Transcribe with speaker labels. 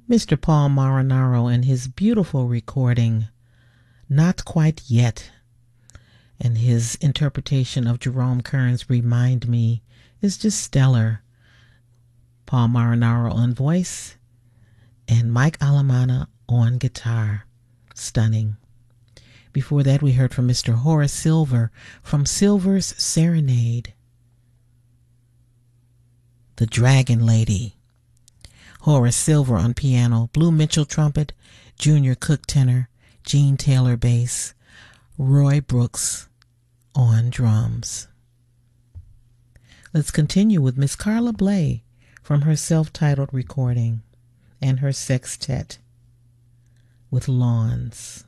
Speaker 1: Mr. Paul Marinaro and his beautiful recording, Not Quite Yet, and his interpretation of Jerome Kern's Remind Me is just stellar. Paul Marinaro on voice and Mike Alamana on guitar. Stunning. Before that, we heard from Mr. Horace Silver from Silver's Serenade, The Dragon Lady. Horace Silver on piano, Blue Mitchell trumpet, Junior Cook tenor, Gene Taylor bass, Roy Brooks on drums. Let's continue with Miss Carla Bley from her self-titled recording and her sextet with Lawns.